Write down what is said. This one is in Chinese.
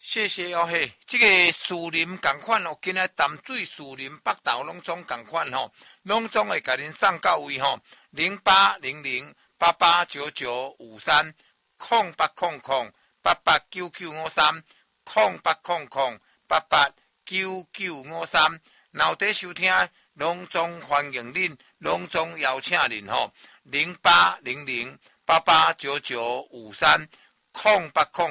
谢谢哦嘿，这个树林同款哦，今仔淡水树林北投拢总同款吼，拢总会甲恁送到位吼，0800889953，0800889953，脑袋收听，拢总欢迎恁，拢总邀请恁吼，0800889953，0800